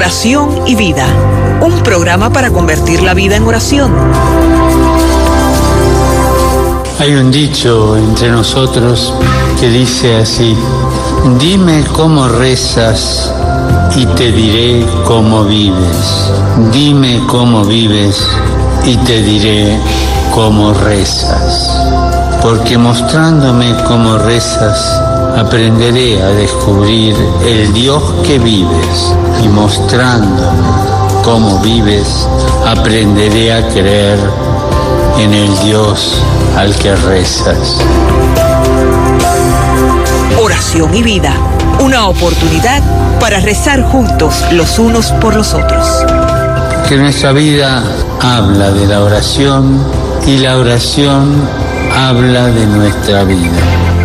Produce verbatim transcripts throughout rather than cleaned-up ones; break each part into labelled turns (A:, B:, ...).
A: Oración y Vida, un programa para convertir la vida en oración.
B: Hay un dicho entre nosotros que dice así: dime cómo rezas y te diré cómo vives. Dime cómo vives y te diré cómo rezas. Porque mostrándome cómo rezas, aprenderé a descubrir el Dios que vives. Y mostrándome cómo vives, aprenderé a creer en el Dios al que rezas.
A: Oración y Vida, una oportunidad para rezar juntos los unos por los otros.
B: Que nuestra vida habla de la oración y la oración habla de nuestra vida.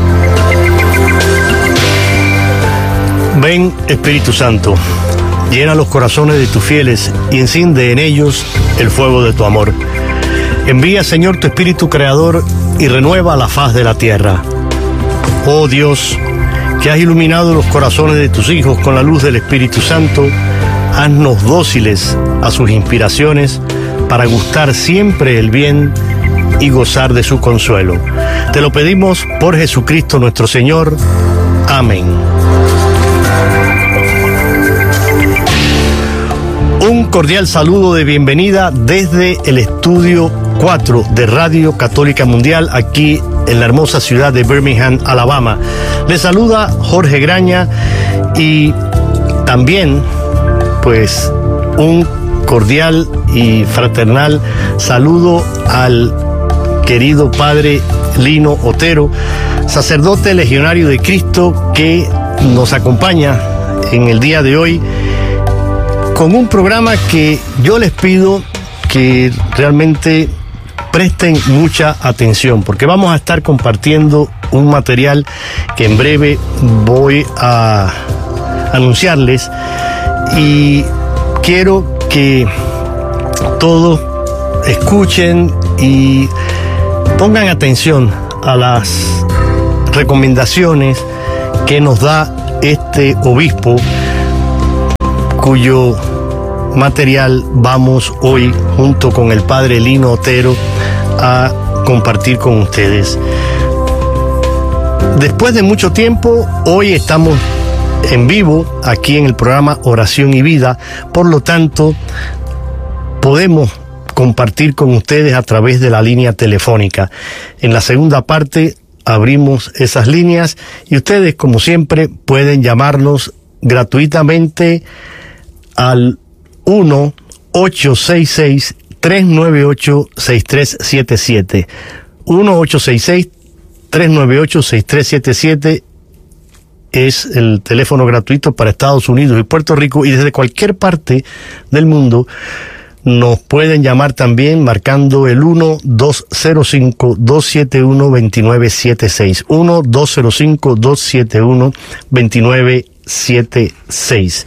C: Ven, Espíritu Santo, llena los corazones de tus fieles y enciende en ellos el fuego de tu amor. Envía, Señor, tu Espíritu Creador y renueva la faz de la tierra. Oh Dios, que has iluminado los corazones de tus hijos con la luz del Espíritu Santo, haznos dóciles a sus inspiraciones para gustar siempre el bien y gozar de su consuelo. Te lo pedimos por Jesucristo nuestro Señor. Amén. Un cordial saludo de bienvenida desde el estudio cuatro de Radio Católica Mundial, aquí en la hermosa ciudad de Birmingham, Alabama. Les saluda Jorge Graña y también, pues, un cordial y fraternal saludo al querido Padre Lino Otero, sacerdote legionario de Cristo, que nos acompaña en el día de hoy con un programa que yo les pido que realmente presten mucha atención, porque vamos a estar compartiendo un material que en breve voy a anunciarles, y quiero que todos escuchen y pongan atención a las recomendaciones que nos da este obispo, cuyo material vamos hoy junto con el Padre Lino Otero a compartir con ustedes. Después de mucho tiempo, hoy estamos en vivo aquí en el programa Oración y Vida, por lo tanto podemos compartir con ustedes a través de la línea telefónica. En la segunda parte abrimos esas líneas y ustedes, como siempre, pueden llamarnos gratuitamente al uno ocho seis seis, tres nueve ocho, seis tres siete siete. uno ocho seis seis, tres nueve ocho, seis tres siete siete es el teléfono gratuito para Estados Unidos y Puerto Rico, y desde cualquier parte del mundo nos pueden llamar también marcando el uno dos cero cinco, dos siete uno, dos nueve siete seis. uno dos cero cinco, dos siete uno, dos nueve siete seis.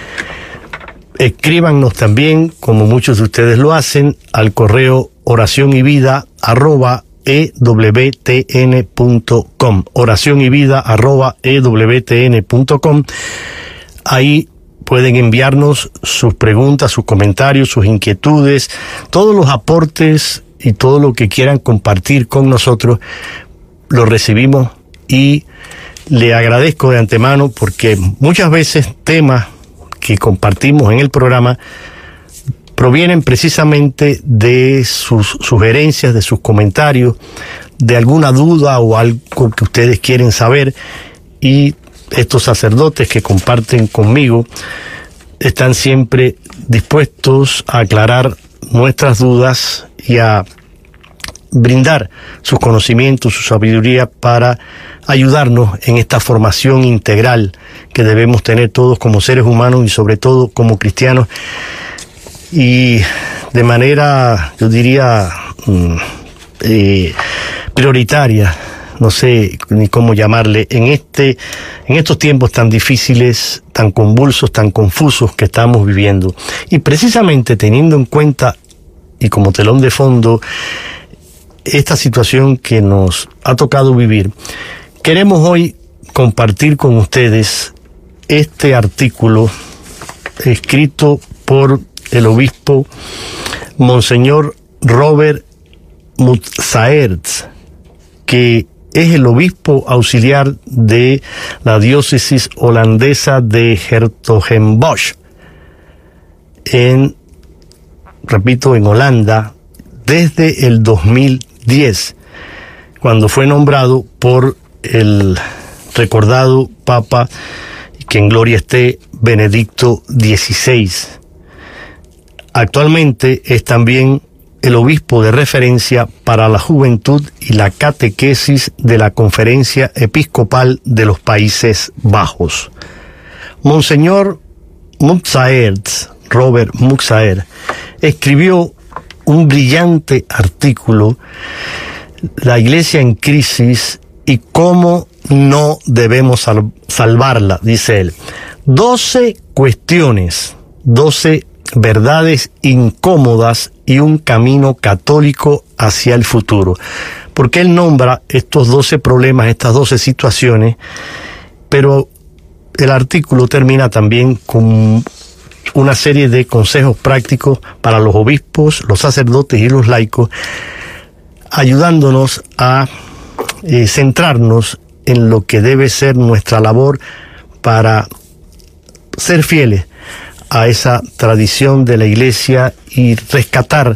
C: Escríbanos también, como muchos de ustedes lo hacen, al correo oración y vida arroba e w t n punto com. oración y vida arroba e w t n punto com. Ahí pueden enviarnos sus preguntas, sus comentarios, sus inquietudes, todos los aportes y todo lo que quieran compartir con nosotros. Lo recibimos y le agradezco de antemano, porque muchas veces temas que compartimos en el programa provienen precisamente de sus sugerencias, de sus comentarios, de alguna duda o algo que ustedes quieren saber, y estos sacerdotes que comparten conmigo están siempre dispuestos a aclarar nuestras dudas y a brindar sus conocimientos, su sabiduría para ayudarnos en esta formación integral que debemos tener todos como seres humanos y sobre todo como cristianos, y de manera, yo diría, eh, prioritaria, no sé ni cómo llamarle, en este, en estos tiempos tan difíciles, tan convulsos, tan confusos que estamos viviendo. Y precisamente teniendo en cuenta, y como telón de fondo, esta situación que nos ha tocado vivir, queremos hoy compartir con ustedes este artículo escrito por el obispo Monseñor Robert Mutsaerts, que es el obispo auxiliar de la diócesis holandesa de Hertogenbosch, en, repito, en Holanda, desde el dos mil diez, cuando fue nombrado por el recordado Papa, que en gloria esté, Benedicto dieciséis. Actualmente es también el obispo de referencia para la juventud y la catequesis de la Conferencia Episcopal de los Países Bajos. Monseñor Mutsaerts, Robert Mutsaerts, escribió un brillante artículo, La Iglesia en Crisis y cómo no debemos sal- salvarla, dice él. Doce cuestiones, doce verdades incómodas y un camino católico hacia el futuro. Porque él nombra estos doce problemas, estas doce situaciones, pero el artículo termina también con una serie de consejos prácticos para los obispos, los sacerdotes y los laicos, ayudándonos a eh, centrarnos en lo que debe ser nuestra labor para ser fieles a esa tradición de la Iglesia y rescatar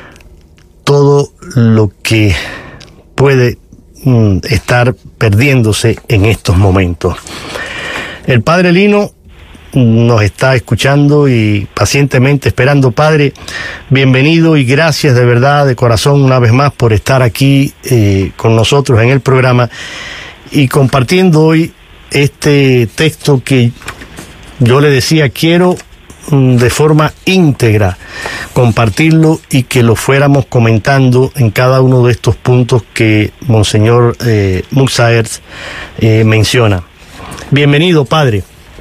C: todo lo que puede mm, estar perdiéndose en estos momentos. El Padre Lino nos está escuchando y pacientemente esperando. Padre, bienvenido y gracias de verdad, de corazón, una vez más por estar aquí eh, con nosotros en el programa y compartiendo hoy este texto que yo le decía, quiero de forma íntegra compartirlo y que lo fuéramos comentando en cada uno de estos puntos que Monseñor eh, Mutsaerts eh, menciona. Bienvenido, Padre.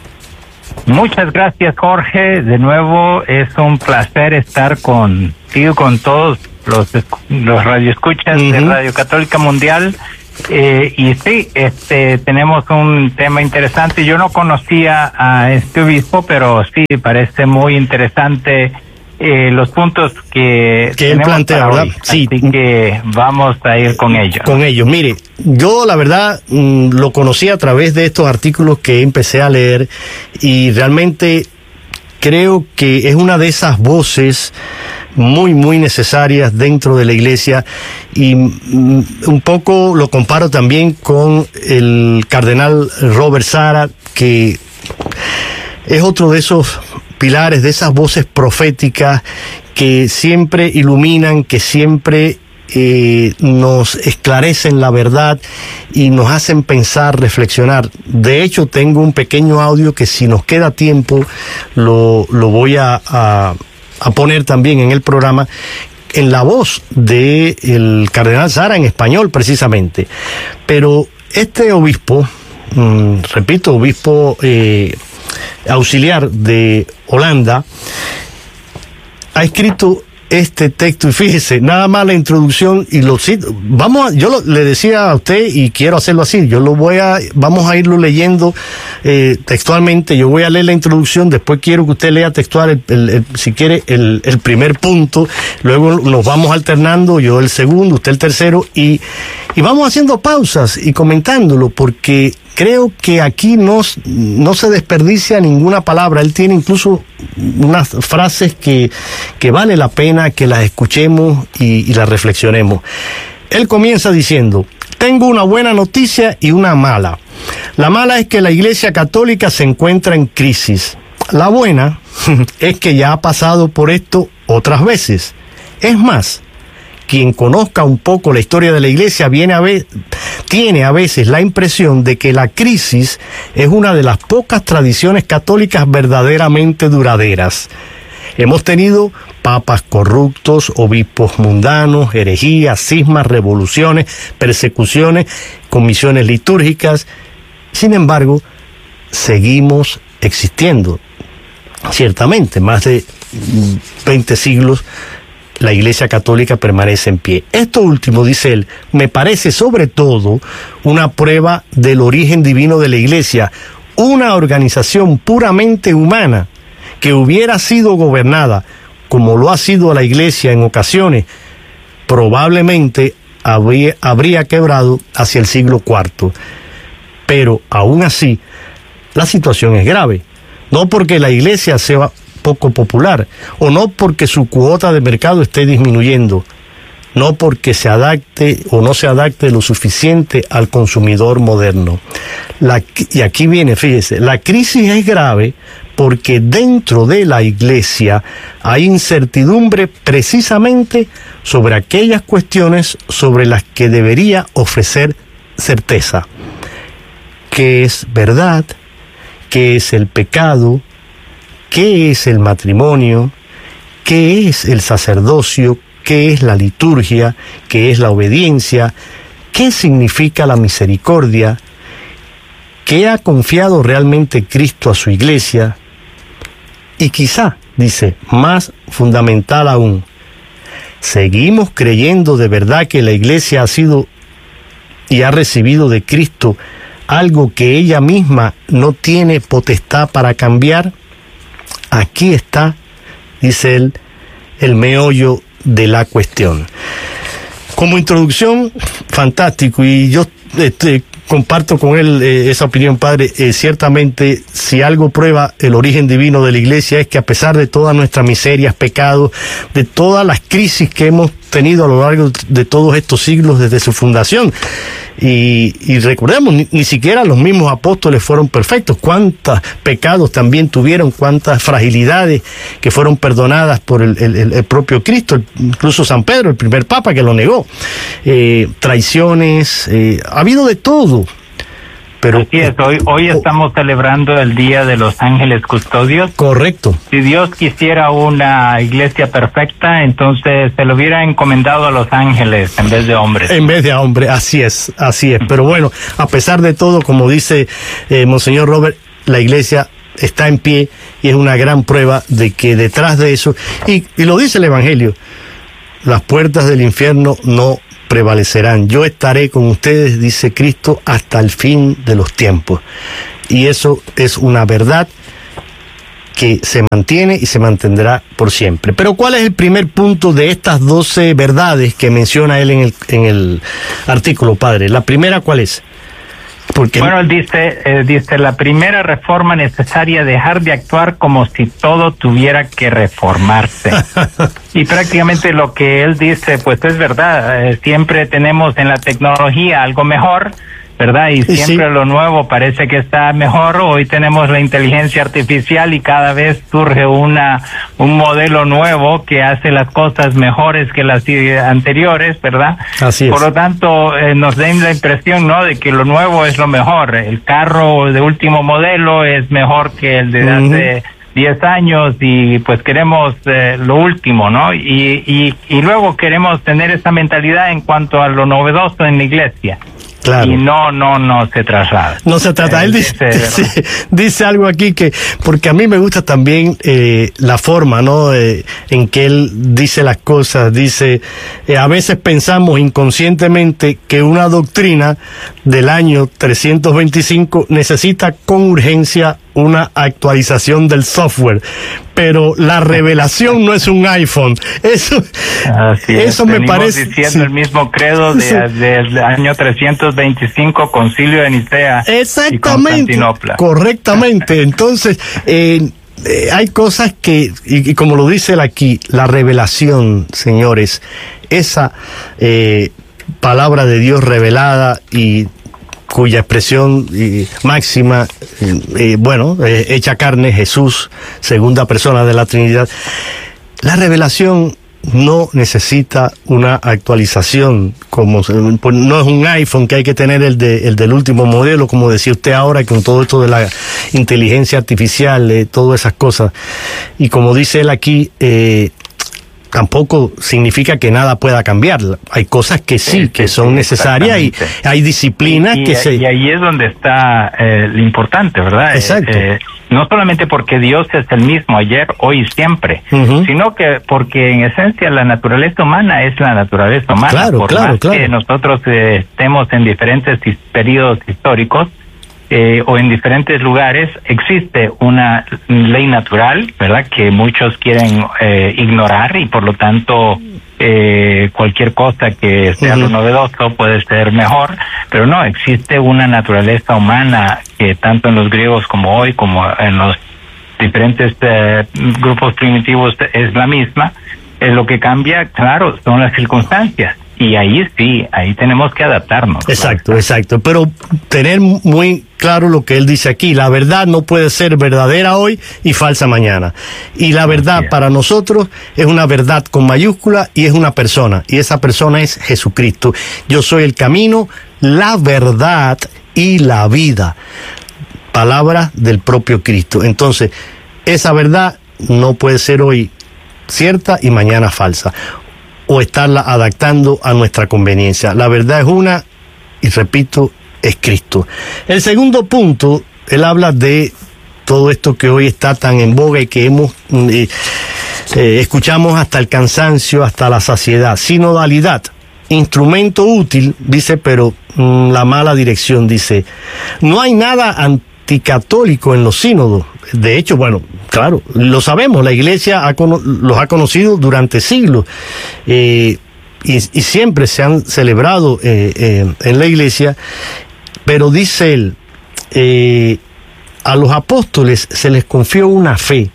D: Muchas gracias, Jorge. De nuevo es un placer estar contigo, con todos los, los radioescuchas uh-huh. de Radio Católica Mundial. Eh, y sí, este, tenemos un tema interesante. Yo no conocía a este obispo, pero sí, parece muy interesante eh, los puntos que,
C: que él plantea, ¿verdad?
D: Hoy.
C: Sí.
D: Así que vamos a ir con ellos.
C: Con ellos. Mire, yo la verdad mmm, lo conocí a través de estos artículos que empecé a leer y realmente creo que es una de esas voces muy, muy necesarias dentro de la Iglesia y mm, un poco lo comparo también con el cardenal Robert Sarah, que es otro de esos pilares, de esas voces proféticas que siempre iluminan, que siempre eh, nos esclarecen la verdad y nos hacen pensar, reflexionar. De hecho, tengo un pequeño audio que si nos queda tiempo lo, lo voy a, a a poner también en el programa, en la voz de el cardenal Sarah en español precisamente. Pero este obispo, mmm, repito, obispo eh, auxiliar de Holanda, ha escrito este texto, y fíjese, nada más la introducción y lo cito. Vamos a, yo lo, le decía a usted y quiero hacerlo así, yo lo voy a, vamos a irlo leyendo eh, textualmente. Yo voy a leer la introducción, después quiero que usted lea textual, el, el, el, si quiere, el, el primer punto, luego nos vamos alternando, yo el segundo, usted el tercero, y, y vamos haciendo pausas y comentándolo, porque creo que aquí no, no se desperdicia ninguna palabra. Él tiene incluso unas frases que, que vale la pena que las escuchemos y, y las reflexionemos. Él comienza diciendo: tengo una buena noticia y una mala. La mala es que la Iglesia Católica se encuentra en crisis. La buena es que ya ha pasado por esto otras veces. Es más, quien conozca un poco la historia de la Iglesia viene a ver, tiene a veces la impresión de que la crisis es una de las pocas tradiciones católicas verdaderamente duraderas. Hemos tenido papas corruptos, obispos mundanos, herejías, cismas, revoluciones, persecuciones, comisiones litúrgicas. Sin embargo, seguimos existiendo. Ciertamente, más de veinte siglos, la Iglesia Católica permanece en pie. Esto último, dice él, me parece sobre todo una prueba del origen divino de la Iglesia, una organización puramente humana que hubiera sido gobernada como lo ha sido la iglesia en ocasiones, probablemente habría, habría quebrado hacia el siglo cuarto. Pero aún así, la situación es grave. No porque la iglesia sea poco popular, o no porque su cuota de mercado esté disminuyendo, no porque se adapte o no se adapte lo suficiente al consumidor moderno. La, y aquí viene, fíjese, la crisis es grave porque dentro de la iglesia hay incertidumbre precisamente sobre aquellas cuestiones sobre las que debería ofrecer certeza. ¿Qué es verdad? ¿Qué es el pecado? ¿Qué es el matrimonio? ¿Qué es el sacerdocio? ¿Qué es la liturgia? ¿Qué es la obediencia? ¿Qué significa la misericordia? ¿Qué ha confiado realmente Cristo a su iglesia? Y quizá, dice, más fundamental aún, ¿seguimos creyendo de verdad que la iglesia ha sido y ha recibido de Cristo algo que ella misma no tiene potestad para cambiar? Aquí está, dice él, el meollo de la cuestión. Como introducción, fantástico, y yo este, comparto con él eh, esa opinión, padre. Eh, ciertamente, si algo prueba el origen divino de la iglesia es que a pesar de todas nuestras miserias, pecados, de todas las crisis que hemos tenido a lo largo de todos estos siglos desde su fundación, y, y recordemos, ni, ni siquiera los mismos apóstoles fueron perfectos. Cuántos pecados también tuvieron, cuántas fragilidades que fueron perdonadas por el, el, el propio Cristo, incluso San Pedro, el primer papa que lo negó, eh, traiciones, eh, ha habido de todo. Pero,
D: Así es, hoy, hoy estamos celebrando el Día de los Ángeles Custodios.
C: Correcto.
D: Si Dios quisiera una iglesia perfecta, entonces se lo hubiera encomendado a los ángeles en vez de hombres.
C: En vez de a hombres, así es, así es. Pero bueno, a pesar de todo, como dice eh, Monseñor Robert, la iglesia está en pie y es una gran prueba de que detrás de eso, y, y lo dice el Evangelio, las puertas del infierno no prevalecerán. Yo estaré con ustedes, dice Cristo, hasta el fin de los tiempos. Y eso es una verdad que se mantiene y se mantendrá por siempre. Pero ¿cuál es el primer punto de estas doce verdades que menciona él en el, en el artículo, padre? La primera, ¿cuál es? Porque...
D: Bueno, él dice, eh, dice, la primera reforma necesaria, dejar de actuar como si todo tuviera que reformarse. Y prácticamente lo que él dice, pues es verdad, eh, siempre tenemos en la tecnología algo mejor, ¿verdad? Y siempre sí, lo nuevo parece que está mejor. Hoy tenemos la inteligencia artificial y cada vez surge una un modelo nuevo que hace las cosas mejores que las anteriores, ¿verdad?
C: Así es.
D: Por lo tanto, eh, nos da la impresión, ¿no?, de que lo nuevo es lo mejor. El carro de último modelo es mejor que el de uh-huh. hace diez años y pues queremos eh, lo último, ¿no? Y, y, y luego queremos tener esa mentalidad en cuanto a lo novedoso en la iglesia. Claro. Y no, no, no se traslada.
C: No se trata. Él dice, dice, dice algo aquí que, porque a mí me gusta también eh, la forma, ¿no?, eh, en que él dice las cosas. Dice, eh, a veces pensamos inconscientemente que una doctrina del año trescientos veinticinco necesita con urgencia una actualización del software, pero la revelación no es un iPhone. Eso,
D: Así
C: eso
D: es.
C: me
D: Venimos
C: parece
D: diciendo
C: sí.
D: el mismo credo de, sí. del año trescientos veinticinco, Concilio de Nicea.
C: Exactamente.
D: Y Constantinopla.
C: Correctamente. Entonces, eh, eh, hay cosas que, y, y como lo dice él aquí, la revelación, señores, esa eh, palabra de Dios revelada y cuya expresión eh, máxima, eh, eh, bueno, eh, hecha carne, Jesús, segunda persona de la Trinidad. La revelación no necesita una actualización, como pues no es un iPhone que hay que tener el de el del último modelo, como decía usted ahora, con todo esto de la inteligencia artificial, eh, todas esas cosas. Y como dice él aquí, eh, tampoco significa que nada pueda cambiar. Hay cosas que sí, sí que son sí, necesarias y hay disciplinas
D: y, y,
C: que se...
D: Y ahí es donde está eh, lo importante, ¿verdad?
C: Exacto.
D: Eh, eh, no solamente porque Dios es el mismo ayer, hoy y siempre, uh-huh. sino que porque en esencia la naturaleza humana es la naturaleza humana.
C: Claro,
D: Por
C: claro,
D: más
C: claro.
D: que nosotros eh, estemos en diferentes periodos históricos, eh, o en diferentes lugares existe una ley natural, ¿verdad?, que muchos quieren eh, ignorar, y por lo tanto eh, cualquier cosa que sea uh-huh. lo novedoso puede ser mejor, pero no, existe una naturaleza humana que tanto en los griegos como hoy, como en los diferentes eh, grupos primitivos es la misma. Eh, lo que cambia, claro, son las circunstancias. Y ahí sí, ahí tenemos que adaptarnos.
C: Exacto, ¿verdad? Exacto. Pero tener muy claro lo que él dice aquí. La verdad no puede ser verdadera hoy y falsa mañana. Y la verdad para nosotros es una verdad con mayúscula y es una persona. Y esa persona es Jesucristo. Yo soy el camino, la verdad y la vida. Palabra del propio Cristo. Entonces, esa verdad no puede ser hoy cierta y mañana falsa, o estarla adaptando a nuestra conveniencia. La verdad es una, y repito, es Cristo. El segundo punto, él habla de todo esto que hoy está tan en boga y que hemos eh, eh, escuchamos hasta el cansancio, hasta la saciedad. Sinodalidad, instrumento útil, dice, pero mmm, la mala dirección, dice. No hay nada anticatólico en los sínodos. De hecho, bueno, claro, lo sabemos, la Iglesia ha cono- los ha conocido durante siglos, eh, y, y siempre se han celebrado eh, eh, en la Iglesia, pero dice él, eh, a los apóstoles se les confió una fe,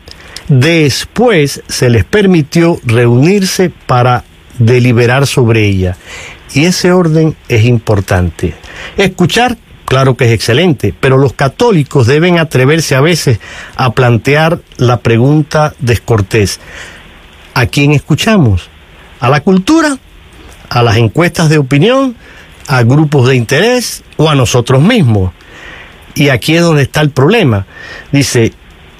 C: después se les permitió reunirse para deliberar sobre ella, y ese orden es importante. Escuchar, claro que es excelente, pero los católicos deben atreverse a veces a plantear la pregunta descortés. ¿A quién escuchamos? ¿A la cultura? ¿A las encuestas de opinión? ¿A grupos de interés? ¿O a nosotros mismos? Y aquí es donde está el problema. Dice,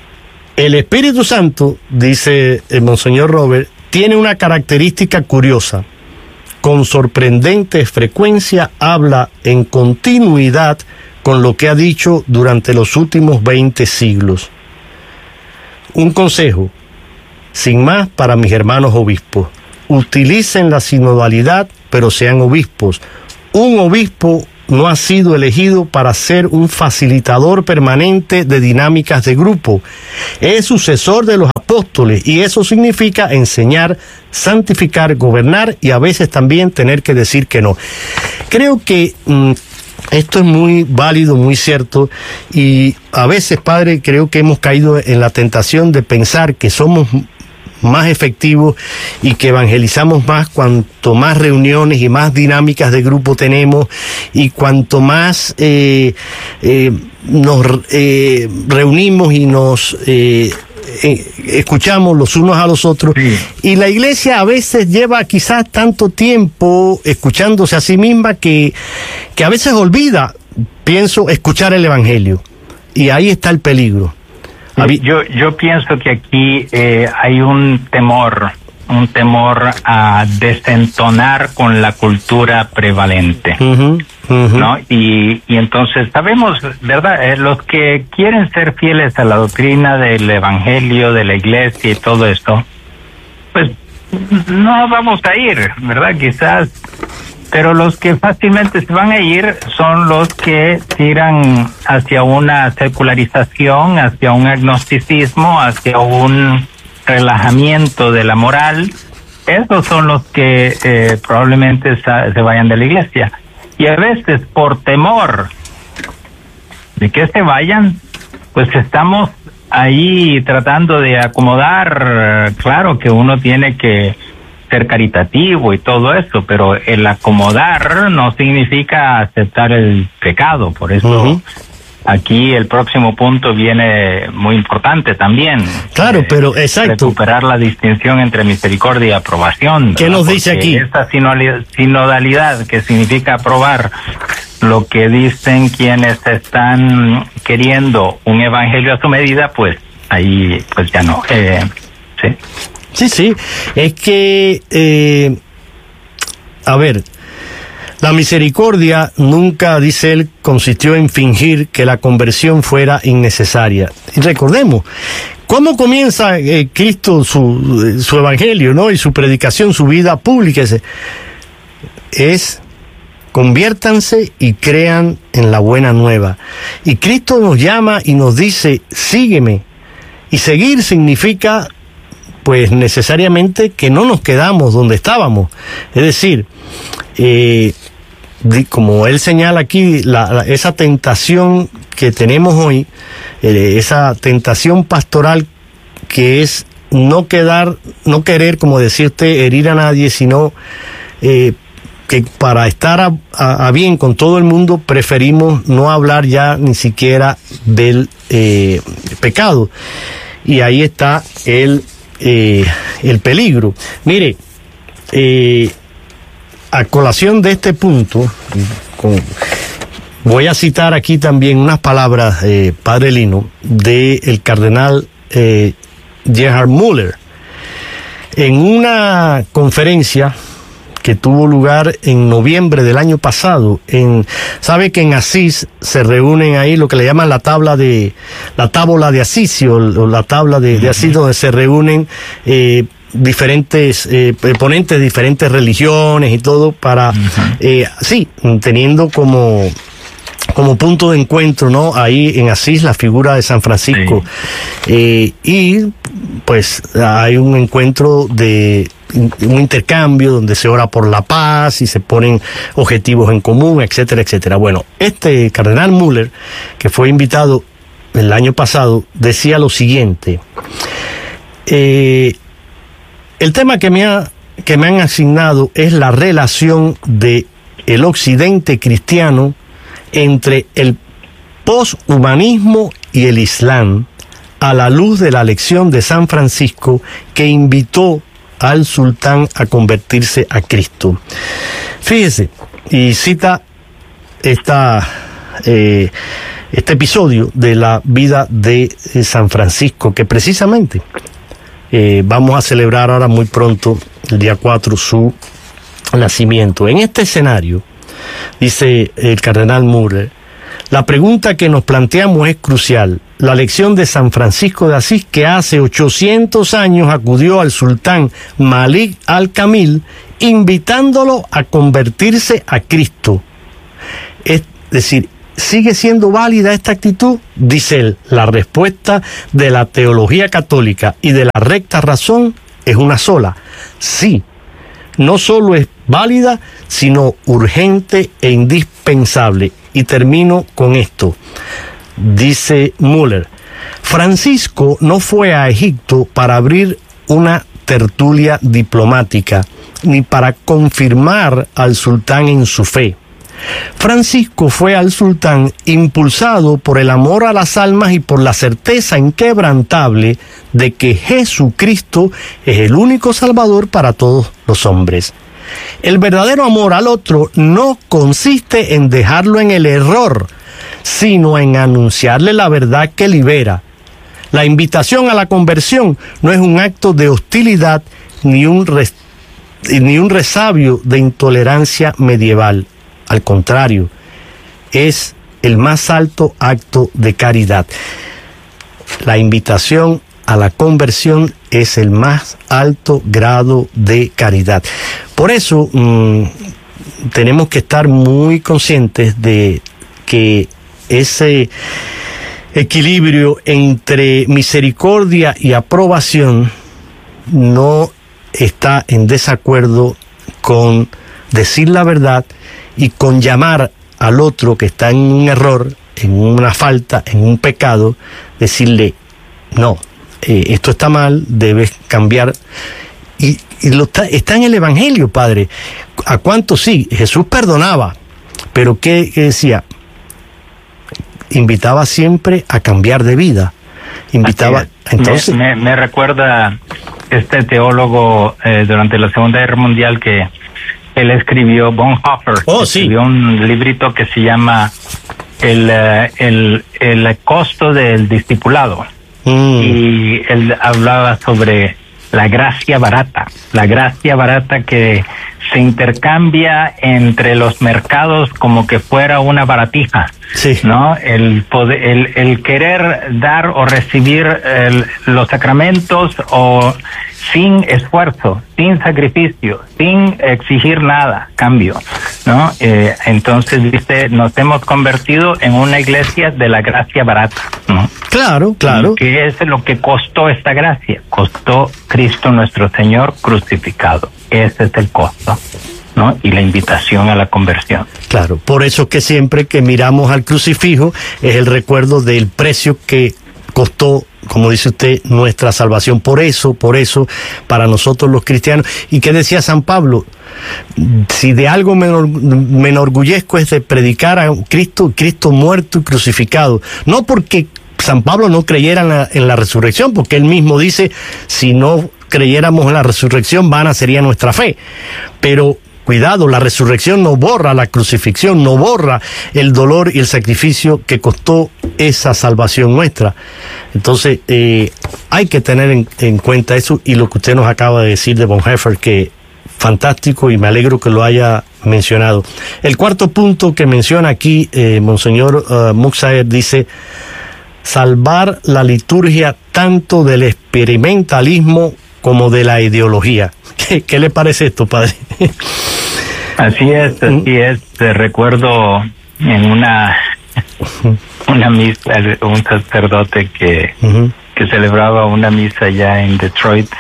C: el Espíritu Santo, dice el Monseñor Robert, tiene una característica curiosa. Con sorprendente frecuencia habla en continuidad con lo que ha dicho durante los últimos veinte siglos. Un consejo, sin más, para mis hermanos obispos. Utilicen la sinodalidad, pero sean obispos. Un obispo no ha sido elegido para ser un facilitador permanente de dinámicas de grupo. Es sucesor de los apóstoles, y eso significa enseñar, santificar, gobernar y a veces también tener que decir que no. Creo que mmm, esto es muy válido, muy cierto, y a veces, padre, creo que hemos caído en la tentación de pensar que somos más efectivos y que evangelizamos más cuanto más reuniones y más dinámicas de grupo tenemos, y cuanto más eh, eh, nos eh, reunimos y nos eh, eh, escuchamos los unos a los otros. Sí. Y la Iglesia a veces lleva quizás tanto tiempo escuchándose a sí misma que, que a veces olvida, pienso, escuchar el Evangelio, y ahí está el peligro.
D: Yo, yo pienso que aquí eh, hay un temor, un temor a desentonar con la cultura prevalente, uh-huh, uh-huh. ¿no? Y, y entonces sabemos, ¿verdad? Eh, los que quieren ser fieles a la doctrina del Evangelio, de la Iglesia y todo esto, pues no vamos a ir, ¿verdad? Quizás, pero los que fácilmente se van a ir son los que tiran hacia una secularización, hacia un agnosticismo, hacia un relajamiento de la moral. Esos son los que eh, probablemente sa- se vayan de la Iglesia. Y a veces, por temor de que se vayan, pues estamos ahí tratando de acomodar. Claro que uno tiene que ser caritativo y todo eso, pero el acomodar no significa aceptar el pecado. Por eso uh-huh. aquí el próximo punto viene muy importante también.
C: Claro, eh, pero exacto.
D: Recuperar la distinción entre misericordia y aprobación.
C: ¿Qué nos dice aquí?
D: Esta sinodalidad, que significa aprobar lo que dicen quienes están queriendo un evangelio a su medida, pues ahí pues ya no. Eh, sí.
C: Sí, sí, es que, eh, a ver, la misericordia nunca, dice él, consistió en fingir que la conversión fuera innecesaria. Y recordemos, ¿cómo comienza eh, Cristo su, su evangelio, ¿no? Y su predicación, su vida pública? Es, es conviértanse y crean en la buena nueva. Y Cristo nos llama y nos dice, sígueme. Y seguir significa, pues necesariamente, que no nos quedamos donde estábamos. Es decir, eh, como él señala aquí, la, la, esa tentación que tenemos hoy, eh, esa tentación pastoral que es no quedar, no querer, como decirte, herir a nadie, sino eh, que para estar a, a, a bien con todo el mundo preferimos no hablar ya ni siquiera del eh, pecado. Y ahí está el, eh, el peligro. Mire, eh, a colación de este punto, con, voy a citar aquí también unas palabras, eh, Padre Lino, del cardenal eh, Gerhard Müller, en una conferencia que tuvo lugar en noviembre del año pasado. En, sabe que en Asís se reúnen ahí lo que le llaman la tabla de la tábola de Asís, o, o la tabla de, de Asís, donde se reúnen eh, diferentes eh, ponentes de diferentes religiones y todo para, uh-huh. eh, sí, teniendo como como punto de encuentro, ¿no? Ahí en Asís la figura de San Francisco. Sí. Eh, y pues hay un encuentro de un intercambio donde se ora por la paz y se ponen objetivos en común, etcétera, etcétera. Bueno, este cardenal Müller, que fue invitado el año pasado, decía lo siguiente: eh, el tema que me ha, que me han asignado es la relación de el occidente cristiano entre el poshumanismo y el Islam, a la luz de la lección de San Francisco, que invitó al sultán a convertirse a Cristo. Fíjese, y cita esta, eh, este episodio de la vida de San Francisco, que precisamente eh, vamos a celebrar ahora muy pronto, el día cuatro, su nacimiento. En este escenario, dice el cardenal Müller, la pregunta que nos planteamos es crucial. La lección de San Francisco de Asís, que hace ochocientos años acudió al sultán Malik al-Kamil, invitándolo a convertirse a Cristo. Es decir, ¿sigue siendo válida esta actitud? Dice él, la respuesta de la teología católica y de la recta razón es una sola. Sí, no solo es válida, sino urgente e indispensable. Y termino con esto. Dice Müller, Francisco no fue a Egipto para abrir una tertulia diplomática, ni para confirmar al sultán en su fe. Francisco fue al sultán impulsado por el amor a las almas y por la certeza inquebrantable de que Jesucristo es el único Salvador para todos los hombres. El verdadero amor al otro no consiste en dejarlo en el error, sino en anunciarle la verdad que libera. La invitación a la conversión no es un acto de hostilidad ni un, res, ni un resabio de intolerancia medieval. Al contrario, es el más alto acto de caridad. La invitación a la conversión es el más alto grado de caridad. Por eso mmm, tenemos que estar muy conscientes de que ese equilibrio entre misericordia y aprobación no está en desacuerdo con decir la verdad y con llamar al otro que está en un error, en una falta, en un pecado, decirle, no, eh, esto está mal, debes cambiar. Y, y lo está, está en el Evangelio, Padre. ¿A cuánto sí? Jesús perdonaba, pero ¿qué, qué decía? Invitaba siempre a cambiar de vida. Invitaba, entonces...
D: Me, me, me recuerda este teólogo eh, durante la Segunda Guerra Mundial que él escribió, Bonhoeffer,
C: oh, sí.
D: escribió un librito que se llama El, el, el costo del discipulado. Mm. Y él hablaba sobre la gracia barata, la gracia barata que se intercambia entre los mercados como que fuera una baratija.
C: Sí.
D: ¿No? El, poder, el, el querer dar o recibir el, los sacramentos o sin esfuerzo, sin sacrificio, sin exigir nada, cambio, ¿no? Eh, entonces dice, nos hemos convertido en una iglesia de la gracia barata, ¿no?
C: Claro, claro.
D: ¿Y qué es lo que costó esta gracia? Costó Cristo nuestro Señor crucificado. Ese es el costo, ¿no? Y la invitación a la conversión.
C: Claro, por eso que siempre que miramos al crucifijo es el recuerdo del precio que costó, como dice usted, nuestra salvación. Por eso, por eso, para nosotros los cristianos. ¿Y qué decía San Pablo? Si de algo me, me enorgullezco es de predicar a Cristo, Cristo muerto y crucificado. No porque San Pablo no creyera en la, en la resurrección, porque él mismo dice, si no creyéramos en la resurrección, vana sería nuestra fe. Pero cuidado, la resurrección no borra la crucifixión, no borra el dolor y el sacrificio que costó esa salvación nuestra. Entonces, eh, hay que tener en, en cuenta eso, y lo que usted nos acaba de decir de Bonhoeffer, que fantástico, y me alegro que lo haya mencionado. El cuarto punto que menciona aquí, eh, Monseñor uh, Muxaer, dice, salvar la liturgia tanto del experimentalismo como de la ideología. ¿Qué, qué le parece esto, padre?
D: Así es, así es. Te recuerdo en una una misa, un sacerdote que, uh-huh. que celebraba una misa allá en Detroit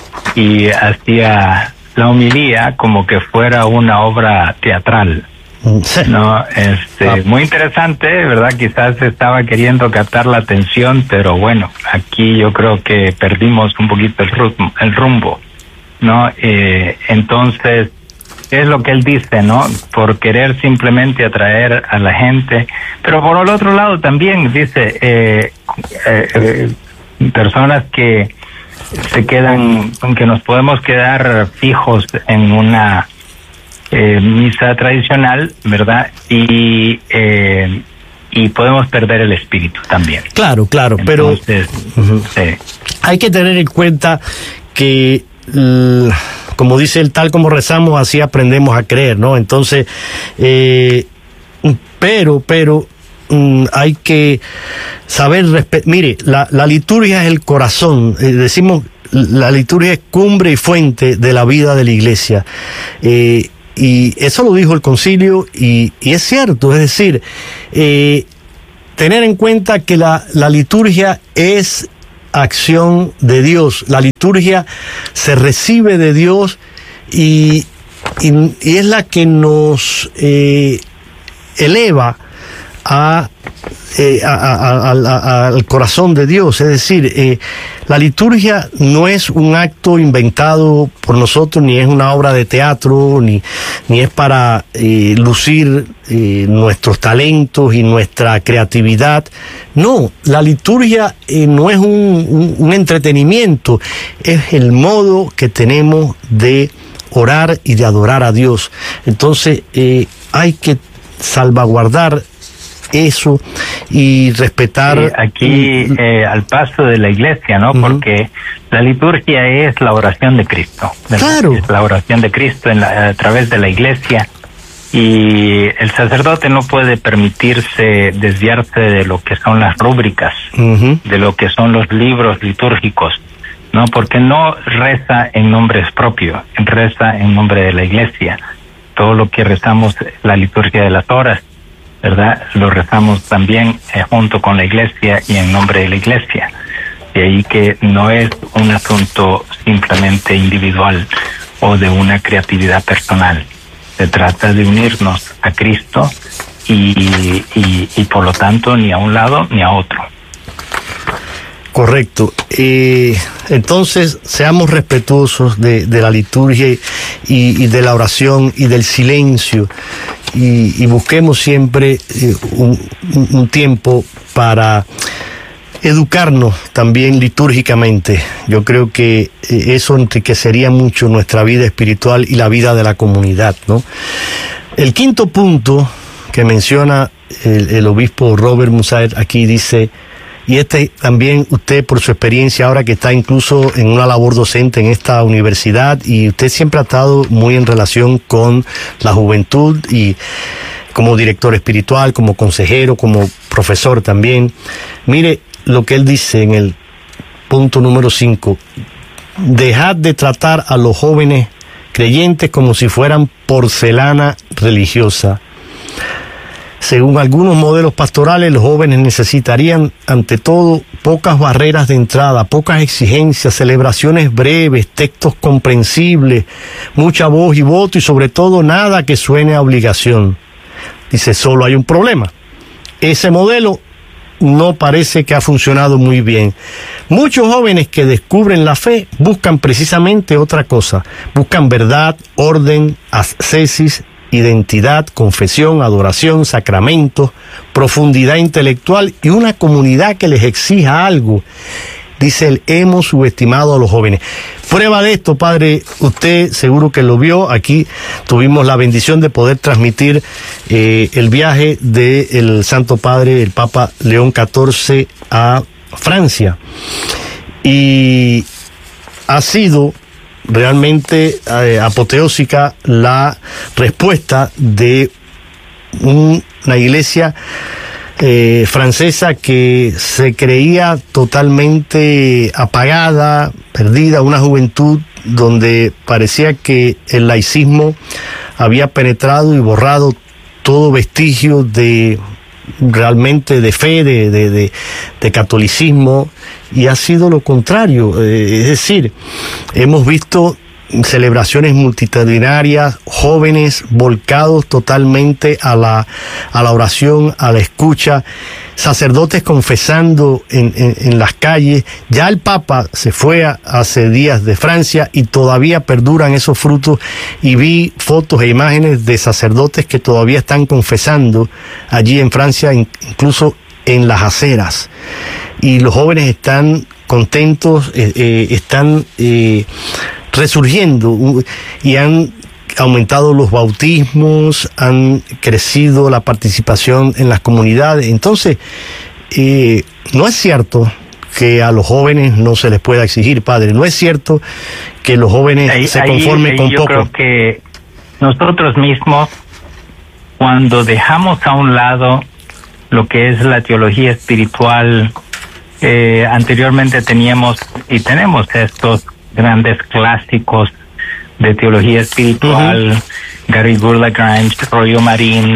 D: y hacía la homilía como que fuera una obra teatral. Sí. No, este, ah. muy interesante, ¿verdad? Quizás estaba queriendo captar la atención, pero bueno, aquí yo creo que perdimos un poquito el rumbo, el rumbo, ¿no? Eh, entonces, es lo que él dice, ¿no? Por querer simplemente atraer a la gente, pero por el otro lado también dice, eh, eh, eh, personas que se quedan, que nos podemos quedar fijos en una Eh, misa tradicional, ¿verdad? Y eh, y podemos perder el espíritu también.
C: Claro, claro, Entonces, pero uh-huh. sí. hay que tener en cuenta que, uh, como dice el tal como rezamos, así aprendemos a creer, ¿no? Entonces, eh, pero, pero, um, hay que saber respetar. Mire, la, la liturgia es el corazón, eh, decimos, la liturgia es cumbre y fuente de la vida de la iglesia. Eh, Y eso lo dijo el concilio, y, y es cierto, es decir, eh, tener en cuenta que la, la liturgia es acción de Dios, la liturgia se recibe de Dios y, y, y es la que nos eh, eleva a, eh, a, a, a, a, al corazón de Dios. Es decir, eh, la liturgia no es un acto inventado por nosotros, ni es una obra de teatro, ni, ni es para eh, lucir eh, nuestros talentos y nuestra creatividad. No, la liturgia eh, no es un, un, un entretenimiento, es el modo que tenemos de orar y de adorar a Dios. Entonces, eh, hay que salvaguardar eso y respetar. Sí,
D: aquí eh, al paso de la iglesia, ¿no? Uh-huh. Porque la liturgia es la oración de Cristo, ¿verdad?
C: Claro.
D: Es la oración de Cristo en la, a través de la iglesia, y el sacerdote no puede permitirse desviarse de lo que son las rúbricas, uh-huh. de lo que son los libros litúrgicos, ¿no? Porque no reza en nombres propios, reza en nombre de la iglesia. Todo lo que rezamos, la liturgia de las horas, ¿verdad? Lo rezamos también eh, junto con la iglesia y en nombre de la iglesia. De ahí que no es un asunto simplemente individual o de una creatividad personal. Se trata de unirnos a Cristo y, y, y por lo tanto ni a un lado ni a otro.
C: Correcto. Eh, entonces, seamos respetuosos de, de la liturgia y, y de la oración y del silencio, y, y busquemos siempre eh, un, un tiempo para educarnos también litúrgicamente. Yo creo que eh, eso enriquecería mucho nuestra vida espiritual y la vida de la comunidad, ¿no? El quinto punto que menciona el, el obispo Robert Musaer aquí dice y este también usted por su experiencia ahora que está incluso en una labor docente en esta universidad, y usted siempre ha estado muy en relación con la juventud y como director espiritual, como consejero, como profesor también. Mire lo que él dice en el punto número cinco. Dejad de tratar a los jóvenes creyentes como si fueran porcelana religiosa. Según algunos modelos pastorales, los jóvenes necesitarían, ante todo, pocas barreras de entrada, pocas exigencias, celebraciones breves, textos comprensibles, mucha voz y voto y sobre todo nada que suene a obligación. Dice, solo hay un problema. Ese modelo no parece que ha funcionado muy bien. Muchos jóvenes que descubren la fe buscan precisamente otra cosa. Buscan verdad, orden, ascesis, identidad, confesión, adoración, sacramentos, profundidad intelectual y una comunidad que les exija algo. Dice él, hemos subestimado a los jóvenes. Prueba de esto, padre, usted seguro que lo vio. Aquí tuvimos la bendición de poder transmitir eh, el viaje del Santo Padre, el Papa León catorce, a Francia. Y ha sido realmente eh, apoteósica la respuesta de un, una iglesia Eh, francesa que se creía totalmente apagada, perdida, una juventud donde parecía que el laicismo había penetrado y borrado todo vestigio de realmente de fe, de, de, de, de catolicismo, y ha sido lo contrario. Eh, es decir, hemos visto celebraciones multitudinarias, jóvenes volcados totalmente a la, a la oración, a la escucha, sacerdotes confesando en, en, en las calles. Ya el Papa se fue a, hace días de Francia y todavía perduran esos frutos, y vi fotos e imágenes de sacerdotes que todavía están confesando allí en Francia, incluso en las aceras. Y los jóvenes están contentos, eh, eh, están eh, resurgiendo y han aumentado los bautismos, han crecido la participación en las comunidades. Entonces, eh, no es cierto que a los jóvenes no se les pueda exigir, padre. No es cierto que los jóvenes ahí, se conformen ahí, ahí con
D: yo
C: poco.
D: Yo creo que nosotros mismos, cuando dejamos a un lado lo que es la teología espiritual, eh, anteriormente teníamos y tenemos estos grandes clásicos de teología espiritual, uh-huh. Garrigou Lagrange, Rollo Marín,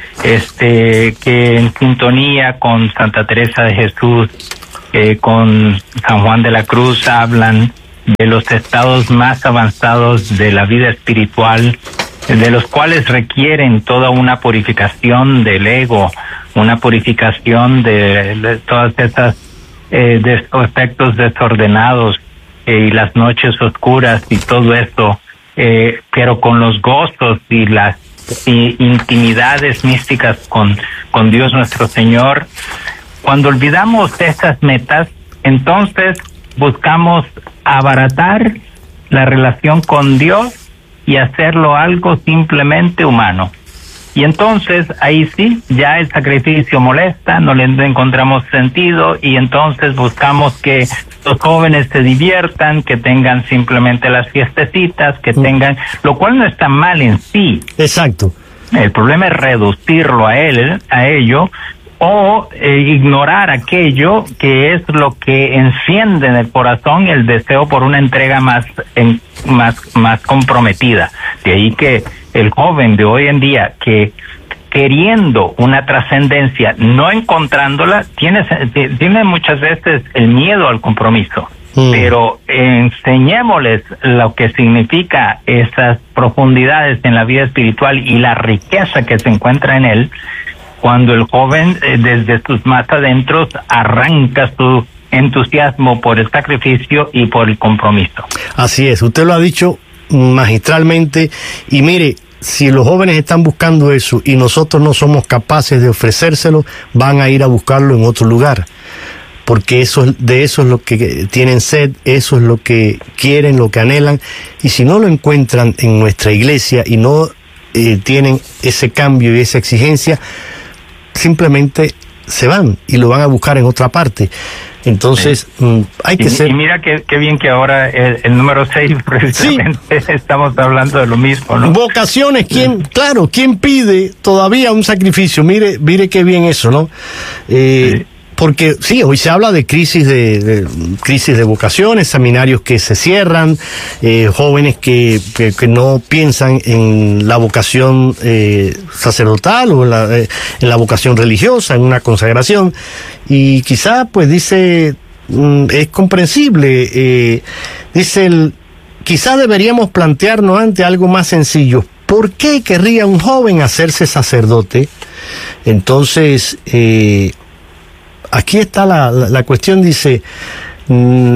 D: este, que en sintonía con Santa Teresa de Jesús, eh, con San Juan de la Cruz, hablan de los estados más avanzados de la vida espiritual, de los cuales requieren toda una purificación del ego, una purificación de, de todas esas eh, de aspectos desordenados, Eh, y las noches oscuras y todo esto, eh, pero con los gozos y las y intimidades místicas con, con Dios nuestro Señor. Cuando olvidamos esas metas, entonces buscamos abaratar la relación con Dios y hacerlo algo simplemente humano. Y entonces ahí sí, ya el sacrificio molesta, no le encontramos sentido, y entonces buscamos que los jóvenes se diviertan, que tengan simplemente las fiestecitas, que mm. tengan, lo cual no está mal en sí.
C: Exacto.
D: El problema es reducirlo a él, a ello, o eh, ignorar aquello que es lo que enciende en el corazón el deseo por una entrega más, en, más, más comprometida. De ahí que el joven de hoy en día, que queriendo una trascendencia, no encontrándola, tiene, tiene muchas veces el miedo al compromiso. Mm. Pero enseñémosles lo que significa esas profundidades en la vida espiritual y la riqueza que se encuentra en él, cuando el joven eh, desde sus más adentros arranca su entusiasmo por el sacrificio y por el compromiso.
C: Así es, usted lo ha dicho magistralmente, y mire, si los jóvenes están buscando eso y nosotros no somos capaces de ofrecérselo, van a ir a buscarlo en otro lugar, porque eso, de eso es lo que tienen sed, eso es lo que quieren, lo que anhelan, y si no lo encuentran en nuestra iglesia y no eh, tienen ese cambio y esa exigencia, simplemente se van y lo van a buscar en otra parte. Entonces, sí. mm, hay que
D: y,
C: ser...
D: Y mira qué qué bien que ahora el, el número seis, precisamente, sí. estamos hablando de lo mismo, ¿no?
C: Vocaciones, ¿quién, sí. claro, quién pide todavía un sacrificio? Mire, mire qué bien eso, ¿no? Eh, sí. Porque sí, hoy se habla de crisis de, de crisis de vocaciones, seminarios que se cierran, eh, jóvenes que, que, que no piensan en la vocación eh, sacerdotal o en la, eh, en la vocación religiosa, en una consagración, y quizá pues dice, mm, es comprensible, eh, dice el, quizá deberíamos plantearnos ante algo más sencillo. ¿Por qué querría un joven hacerse sacerdote? Entonces, eh, aquí está la, la, la cuestión, dice, mmm,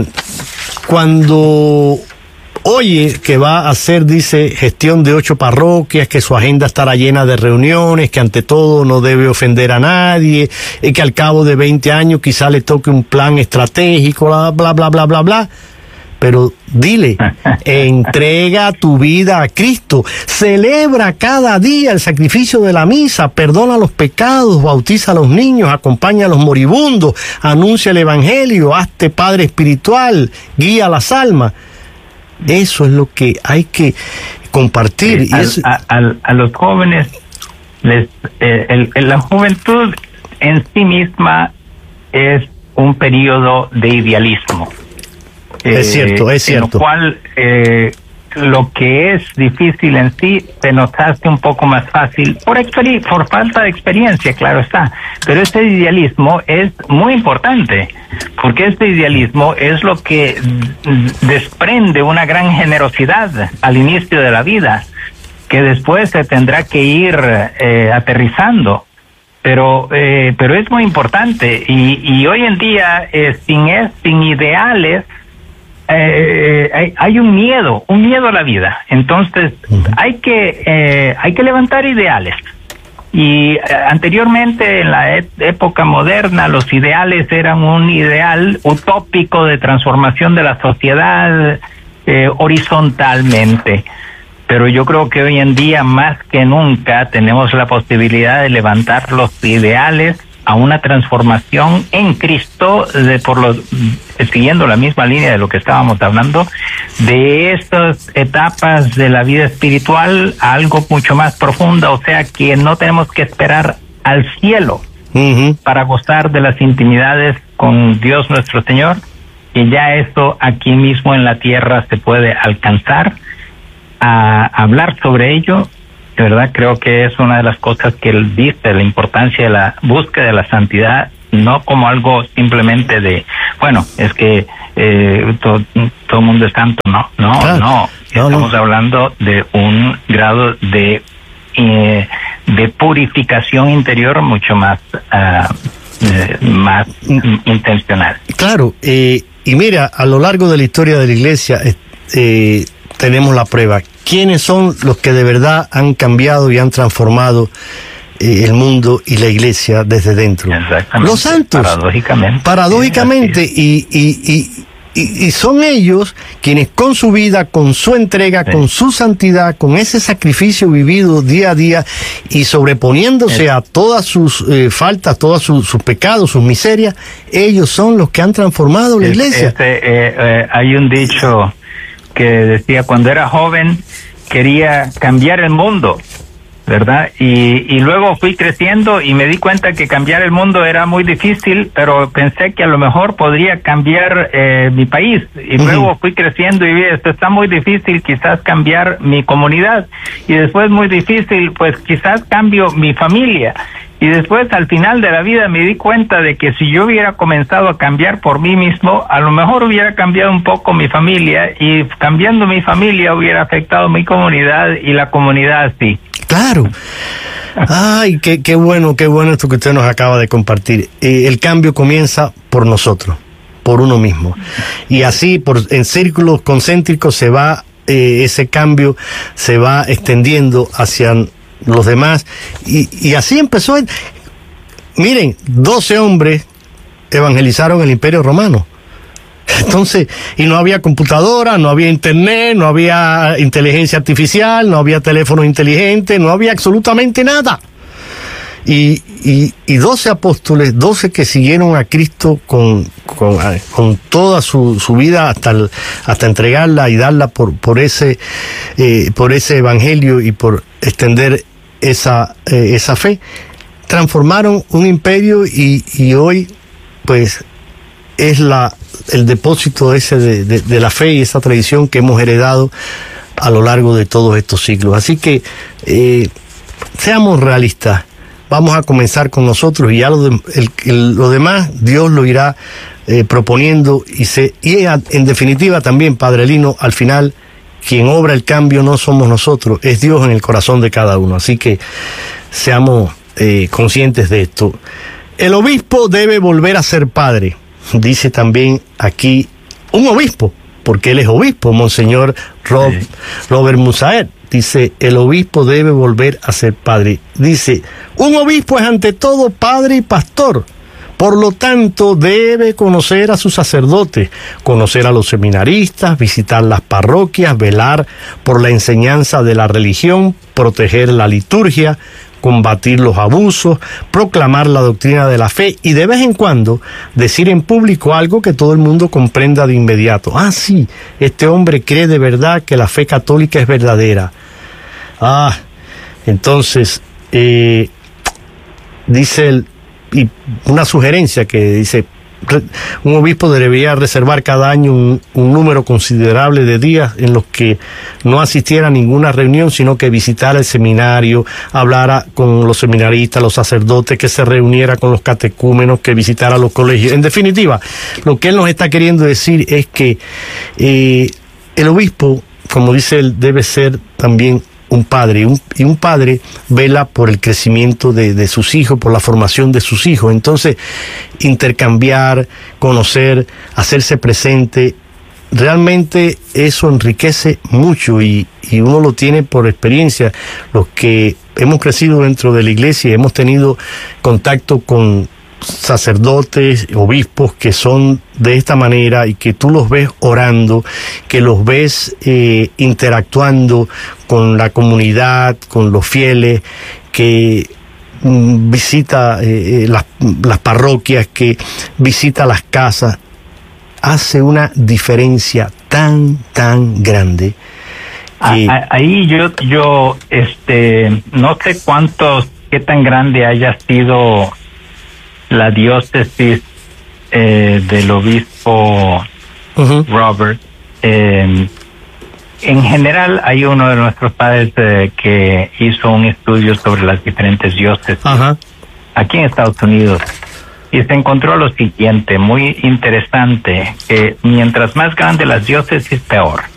C: cuando oye que va a hacer, dice, gestión de ocho parroquias, que su agenda estará llena de reuniones, que ante todo no debe ofender a nadie, y que al cabo de veinte años quizá le toque un plan estratégico, bla, bla, bla, bla, bla, bla. Pero dile, entrega tu vida a Cristo, celebra cada día el sacrificio de la misa, perdona los pecados, bautiza a los niños, acompaña a los moribundos, anuncia el evangelio, hazte padre espiritual, guía las almas. Eso es lo que hay que compartir.
D: Sí,
C: y
D: a,
C: eso...
D: a, a, a los jóvenes, les, eh, el, el, la juventud en sí misma es un periodo de idealismo.
C: Es cierto, es cierto.
D: En lo cual eh, lo que es difícil en sí se nos hace un poco más fácil por, experi- por falta de experiencia, claro está. Pero este idealismo es muy importante, porque este idealismo es lo que desprende una gran generosidad al inicio de la vida, que después se tendrá que ir eh, aterrizando. Pero eh, pero es muy importante, y, y hoy en día eh, sin, es, sin ideales, Eh, hay, hay un miedo, un miedo a la vida. Entonces uh-huh. hay que eh, hay que levantar ideales. Y eh, anteriormente, en la e- época moderna, los ideales eran un ideal utópico de transformación de la sociedad eh, horizontalmente. Pero yo creo que hoy en día, más que nunca, tenemos la posibilidad de levantar los ideales a una transformación en Cristo, de por los siguiendo la misma línea de lo que estábamos hablando, de estas etapas de la vida espiritual a algo mucho más profundo, o sea que no tenemos que esperar al cielo uh-huh. para gozar de las intimidades con Dios nuestro Señor, que ya esto aquí mismo en la tierra se puede alcanzar. A hablar sobre ello, de verdad creo que es una de las cosas que él dice, la importancia de la búsqueda de la santidad, no como algo simplemente de, bueno, es que eh, todo, todo el mundo es santo, no, no, claro. no, no, estamos no. hablando de un grado de eh, de purificación interior mucho más uh, eh, más mm. intencional.
C: Claro, eh, y mira, a lo largo de la historia de la Iglesia, eh, tenemos la prueba. ¿Quiénes son los que de verdad han cambiado y han transformado eh, el mundo y la Iglesia desde dentro?
D: Exactamente.
C: Los santos.
D: Paradójicamente.
C: Paradójicamente. Y, y, y, y, y son ellos quienes con su vida, con su entrega, sí. con su santidad, con ese sacrificio vivido día a día y sobreponiéndose sí. a todas sus eh, faltas, todos sus, sus pecados, sus miserias, ellos son los que han transformado la Iglesia.
D: Este, eh, eh, hay un dicho que decía, cuando era joven quería cambiar el mundo, ¿verdad? Y, y luego fui creciendo y me di cuenta que cambiar el mundo era muy difícil, pero pensé que a lo mejor podría cambiar eh, mi país. Y uh-huh. luego fui creciendo y vi, esto está muy difícil, quizás cambiar mi comunidad. Y después muy difícil, pues quizás cambio mi familia. Y después, al final de la vida, me di cuenta de que si yo hubiera comenzado a cambiar por mí mismo, a lo mejor hubiera cambiado un poco mi familia, y cambiando mi familia hubiera afectado mi comunidad, y la comunidad así.
C: Claro. Ay, qué, qué bueno, qué bueno esto que usted nos acaba de compartir. Eh, el cambio comienza por nosotros, por uno mismo. Y así, por en círculos concéntricos, se va, eh, ese cambio se va extendiendo hacia los demás, y, y así empezó. Miren, doce hombres evangelizaron el Imperio Romano. Entonces, y no había computadora, no había internet, no había inteligencia artificial, no había teléfono inteligente, no había absolutamente nada. Y, y, y doce apóstoles, doce que siguieron a Cristo con, con, con toda su, su vida hasta, el, hasta entregarla y darla por, por, ese, eh, por ese evangelio y por extender esa, eh, esa fe. Transformaron un imperio y, y hoy pues es la, el depósito ese de, de, de la fe y esa tradición que hemos heredado a lo largo de todos estos siglos. Así que eh, seamos realistas. Vamos a comenzar con nosotros y ya lo, de, el, el, lo demás Dios lo irá eh, proponiendo y, se, y en definitiva también, Padre Lino, al final quien obra el cambio no somos nosotros, es Dios en el corazón de cada uno. Así que seamos eh, conscientes de esto. El obispo debe volver a ser padre, dice también aquí un obispo, porque él es obispo, Monseñor Rob, sí. Robert Musaer. Dice, el obispo debe volver a ser padre. Dice, un obispo es ante todo padre y pastor. Por lo tanto, debe conocer a sus sacerdotes, conocer a los seminaristas, visitar las parroquias, velar por la enseñanza de la religión, proteger la liturgia, combatir los abusos, proclamar la doctrina de la fe y de vez en cuando decir en público algo que todo el mundo comprenda de inmediato. Ah, sí, este hombre cree de verdad que la fe católica es verdadera. Ah, entonces, eh, dice él, y una sugerencia que dice, un obispo debería reservar cada año un, un número considerable de días en los que no asistiera a ninguna reunión, sino que visitara el seminario, hablara con los seminaristas, los sacerdotes, que se reuniera con los catecúmenos, que visitara los colegios. En definitiva, lo que él nos está queriendo decir es que eh, el obispo, como dice él, debe ser también un padre, un, y un padre vela por el crecimiento de, de sus hijos, por la formación de sus hijos. Entonces, intercambiar, conocer, hacerse presente, realmente eso enriquece mucho y, y uno lo tiene por experiencia. Los que hemos crecido dentro de la iglesia y hemos tenido contacto con sacerdotes, obispos que son de esta manera y que tú los ves orando, que los ves eh, interactuando con la comunidad, con los fieles, que mm, visita eh, las, las parroquias, que visita las casas, hace una diferencia tan, tan grande. Que...
D: Ahí yo, yo, este, no sé cuántos, qué tan grande haya sido la diócesis eh, del obispo uh-huh. Robert. Eh, en general hay uno de nuestros padres eh, que hizo un estudio sobre las diferentes diócesis uh-huh. aquí en Estados Unidos y se encontró lo siguiente, muy interesante, que mientras más grande las diócesis, peor.